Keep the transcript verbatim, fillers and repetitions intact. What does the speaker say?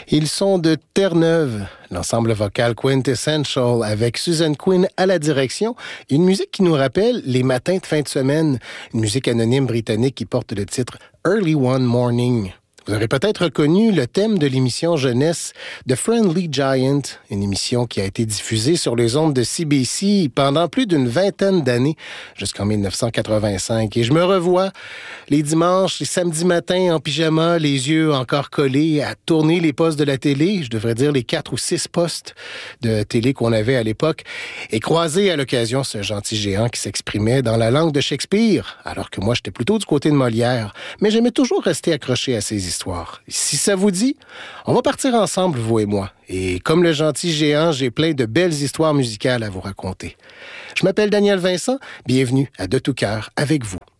Ils sont de Terre-Neuve, l'ensemble vocal Quintessential avec Susan Quinn à la direction. Une musique qui nous rappelle les matins de fin de semaine. Une musique anonyme britannique qui porte le titre Early One Morning. Vous aurez peut-être reconnu le thème de l'émission jeunesse The Friendly Giant, une émission qui a été diffusée sur les ondes de C B C pendant plus d'une vingtaine d'années, jusqu'en dix-neuf cent quatre-vingt-cinq. Et je me revois les dimanches, les samedis matins en pyjama, les yeux encore collés, à tourner les postes de la télé, je devrais dire les quatre ou six postes de télé qu'on avait à l'époque, et croiser à l'occasion ce gentil géant qui s'exprimait dans la langue de Shakespeare, alors que moi j'étais plutôt du côté de Molière, mais j'aimais toujours rester accroché à ces histoires. Histoire. Si ça vous dit, on va partir ensemble, vous et moi. Et comme le gentil géant, j'ai plein de belles histoires musicales à vous raconter. Je m'appelle Daniel Vincent, bienvenue à De tout cœur avec vous.